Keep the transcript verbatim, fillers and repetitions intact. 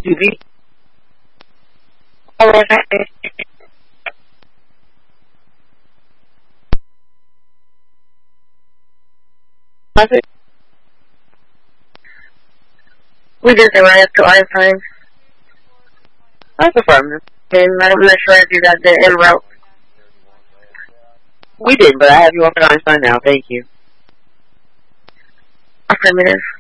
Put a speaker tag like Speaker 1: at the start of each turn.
Speaker 1: You beat. Oh, okay. I think we did it right up to our time. That's affirmative. And I'm not sure if you got the en route. We did, but I have you up at Einstein now. Thank you. Affirmative.